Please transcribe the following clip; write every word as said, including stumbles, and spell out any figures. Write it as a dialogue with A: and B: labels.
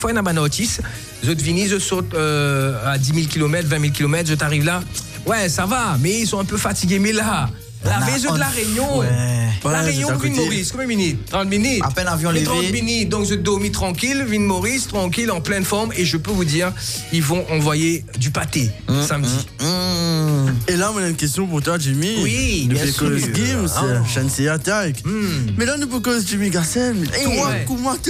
A: fois, un Banotis, je te finis, je saute euh, à dix mille kilomètres, vingt mille kilomètres, je t'arrive là. Ouais, ça va, mais ils sont un peu fatigués. Mais là, la veille de la Réunion,
B: Ouais.
A: la
B: Ouais,
A: Réunion,
B: c'est à
A: Ville
B: côté.
A: Maurice, combien de minutes? trente minutes.
B: À peine avion
A: Et
B: levé.
A: trente minutes, donc je dormis tranquille, Ville Maurice, tranquille, en pleine forme. Et je peux vous dire, ils vont envoyer du pâté
B: Mmh,
A: samedi.
B: mmh, mmh. Et là, moi, j'ai une question pour toi, Jimmy.
A: Oui,
B: de
A: bien
B: Pécos
A: sûr.
B: Games,
A: Ah.
B: Shansi Attack.
A: Mmh.
B: Mais là, nous, pour cause Jimmy Garcel, toi,
A: ouais.
B: comment tu